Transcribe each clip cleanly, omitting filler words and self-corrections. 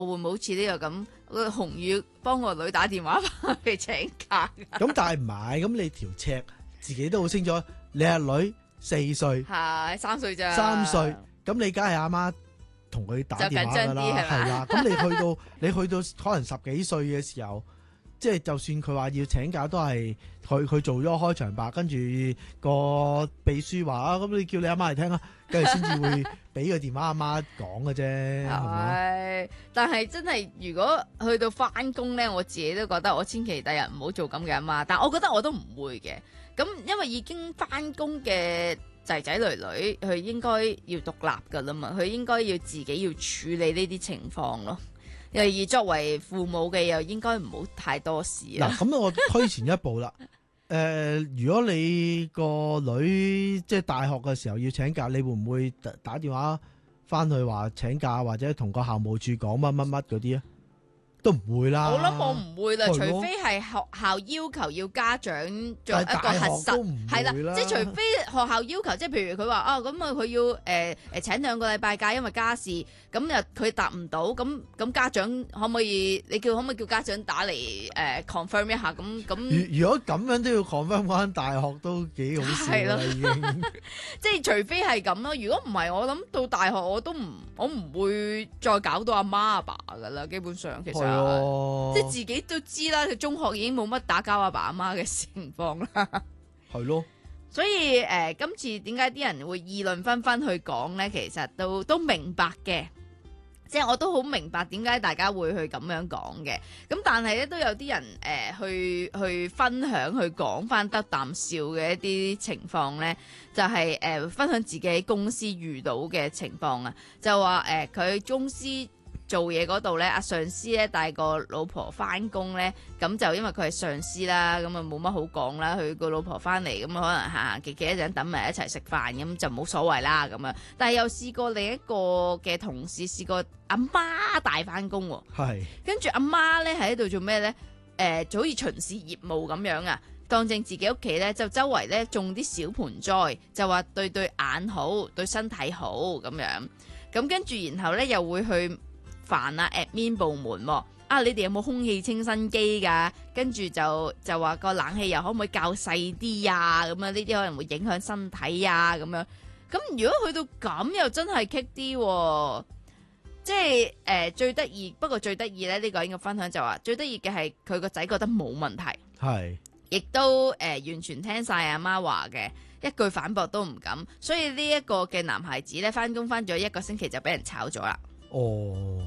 會唔會好似呢個咁，個紅雨幫個女打電話翻去請假？ 咁但係唔係，咁你條尺自己都好清楚，你阿女4歲、 係3歲咋 3歲，咁你梗係阿媽同佢打電話㗎啦，係啦。咁你去到可能10幾歲嘅時候，即係就算佢話要請假，都係佢做咗開場白，跟住個秘書話啊，咁你叫你阿媽嚟聽啊，跟住先至會俾個電話阿媽講嘅啫，係咪？ 係，但係真係如果去到翻工咧，我自己都覺得我千祈第日唔好做咁嘅阿媽。但我覺得我都唔會嘅，咁因為已經翻工嘅仔仔女女，佢應該要獨立噶啦嘛，佢應該要自己要處理呢啲情況咯。而作為父母嘅又應該唔好太多事啦。 嗱，咁我推前一步啦。如果你個女即係大學嘅時候要請假，你會唔會打電話翻去話請假，或者同個校務處講乜乜乜嗰啲啊？都唔會啦。 我諗我唔會啦， 係咯除非係學校要求要家長做一個核實，係啦，即係除非學校要求，即係譬如佢話啊，咁啊佢要請2個禮拜假，因為家事，咁又佢答唔到，咁家長可唔可以叫家長打嚟confirm 一下？咁如果咁樣都要 confirm 翻大學都幾好笑啦，已經。 即係除非係咁咯，如果唔係，我諗到大學我唔會再搞到阿媽阿爸噶啦，基本上其實。即係自己都知啦，佢中學已經冇乜打交阿爸阿媽嘅情況啦。 係咯， 所以今次點解啲人會議論紛紛去講呢？其實都明白嘅，即係我都好明白點解大家會去咁樣講嘅。咁但係咧都有啲人去分享去講翻得啖笑嘅一啲情況呢，就係分享自己喺公司遇到嘅情況啊，就話佢公司做嘢嗰度咧，阿上司咧帶個老婆翻工咧，咁就因為佢係上司啦，咁啊冇乜好講啦。佢個老婆翻嚟，咁可能行行企企一陣等埋一齊食飯，咁就冇所謂啦咁樣。但係又試過另一個嘅同事試過阿媽帶翻工喎， 係跟住阿媽咧喺度做咩咧？就好似巡視業務咁樣啊，當正自己屋企咧，就周圍咧種啲小盆栽，就話對眼好，對身體好咁樣。咁跟住然後咧又會去煩啊 admin 部門啊，你哋有冇空氣清新機㗎？跟住就話個冷氣又可唔可以較細啲啊？咁啊呢啲可能會影響身體啊咁樣。咁如果去到咁又真係棘啲，即係最得意。不過最得意咧呢個應該分享就話最得意嘅係佢個仔覺得冇問題， 係亦都完全聽晒阿媽話嘅，一句反駁都唔敢。所以呢一個嘅男孩子咧翻工翻咗1個星期就俾人炒咗啦。 哦。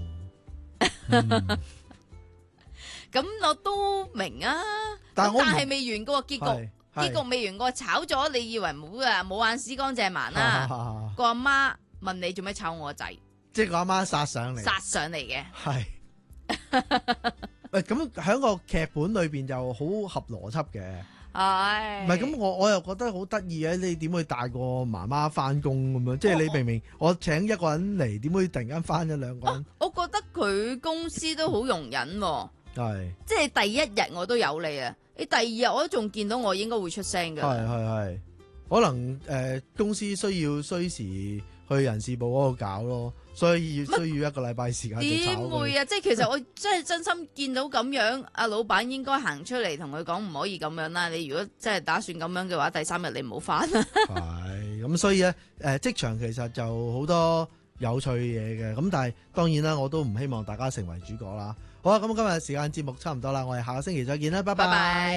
咁我都明啊，但係未完個結局，結局未完個炒咗，你以為冇眼屎乾淨盲啦？個阿媽問你做咩炒我個仔？ 即係個阿媽殺上嚟嘅， 係。咁喺個劇本裏邊就好合邏輯嘅。 係， 唔係咁我又覺得好得意嘅，你點會帶個媽媽翻工咁樣？即係你明明我請一個人嚟，點會突然間翻咗2個人？ 我覺得佢公司都好容忍喎， 係， 即係第1日我都有你啊，你第2日我都仲見到我應該會出聲㗎。 係，可能公司需時去人事部嗰度搞咯，所以需要1個禮拜時間就炒佢。 點會啊？即係其實我真係真心見到咁樣，阿老闆應該行出嚟同佢講唔可以咁樣啦。你如果真係打算咁樣嘅話，第3日你唔好返啦。 係咁，所以咧職場其實就好多有趣嘢嘅。咁但係當然啦，我都唔希望大家成為主角啦。好啦，咁今日時間節目差唔多啦，我哋下個星期再見啦，拜拜。